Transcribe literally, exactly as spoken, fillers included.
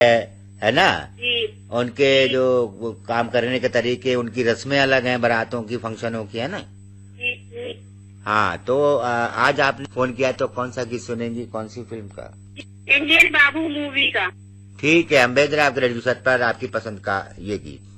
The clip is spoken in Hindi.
है ना। जी उनके जो वो काम करने के तरीके, उनकी रस्में अलग हैं, बारातों की, फंक्शनों की, है ना। जी जी हाँ, तो आ, आज आपने फोन किया तो कौन सा गीत सुनेंगी, कौन सी फिल्म का? इंडियन बाबू मूवी का। ठीक है, हम भेज रहे हैं आपके रेडियो सेट पर आपकी पसंद का ये गीत।